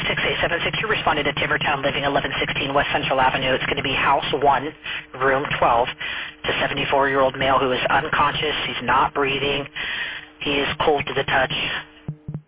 6876, you responded to Tivertown Living, 1116 West Central Avenue. It's going to be House 1, Room 12. It's a 74-year-old male who is unconscious. He's not breathing. He is cold to the touch.